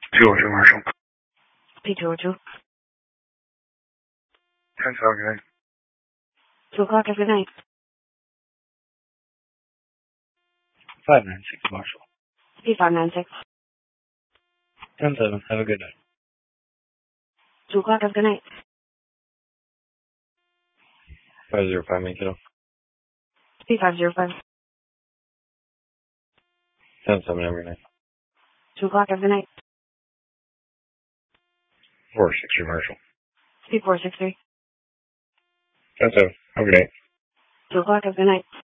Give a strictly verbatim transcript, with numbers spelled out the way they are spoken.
two oh two Marshall. P two oh two. ten seven, good night. two o'clock every night. five nine six Marshall. P five nine six. ten seven, have a good night. two o'clock every night. five zero five, make it up. P five zero five. ten seven every night. two o'clock every night. four six three Marshall. P four six three. ten seven, have a good night. two o'clock every night.